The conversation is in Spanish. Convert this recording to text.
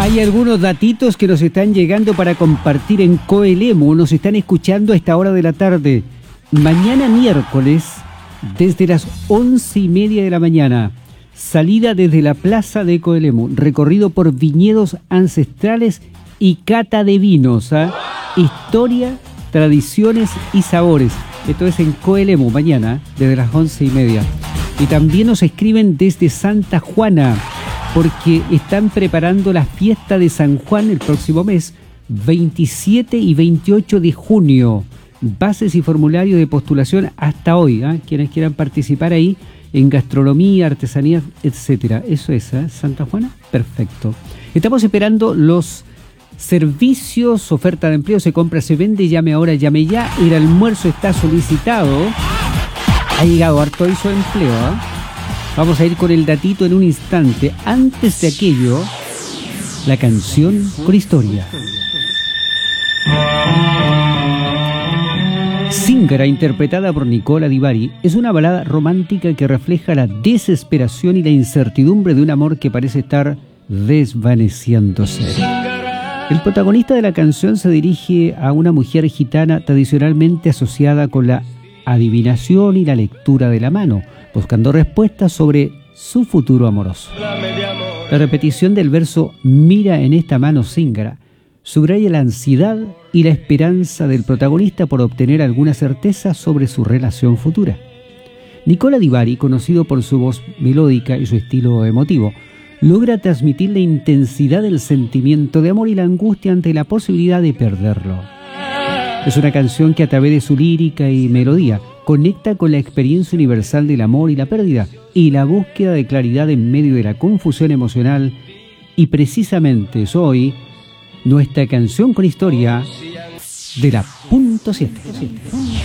Hay algunos datitos que nos están llegando para compartir en Coelemu. Nos están escuchando a esta hora de la tarde. Mañana miércoles, desde las 11:30 de la mañana, salida desde la plaza de Coelemu, recorrido por viñedos ancestrales y cata de vinos. Historia, tradiciones y sabores. Esto es en Coelemu, mañana, desde las 11:30. Y también nos escriben desde Santa Juana, porque están preparando la fiesta de San Juan el próximo mes, 27 y 28 de junio. Bases y formularios de postulación hasta hoy, quienes quieran participar ahí en gastronomía, artesanías, etcétera. Eso es, Santa Juana, perfecto. Estamos esperando los servicios, oferta de empleo, se compra, se vende, llame ahora, llame ya. El almuerzo está solicitado. Ha llegado harto aviso de empleo, Vamos a ir con el datito en un instante. Antes de aquello, la canción con historia. Zingara, interpretada por Nicola Di Bari, es una balada romántica que refleja la desesperación y la incertidumbre de un amor que parece estar desvaneciéndose. El protagonista de la canción se dirige a una mujer gitana tradicionalmente asociada con la adivinación y la lectura de la mano, buscando respuestas sobre su futuro amoroso. La repetición del verso "mira en esta mano Zingara" subraya la ansiedad y la esperanza del protagonista por obtener alguna certeza sobre su relación futura. Nicola Di Bari, conocido por su voz melódica y su estilo emotivo, logra transmitir la intensidad del sentimiento de amor y la angustia ante la posibilidad de perderlo. Es una canción que a través de su lírica y melodía conecta con la experiencia universal del amor y la pérdida y la búsqueda de claridad en medio de la confusión emocional, y precisamente es hoy nuestra canción con historia de la .7.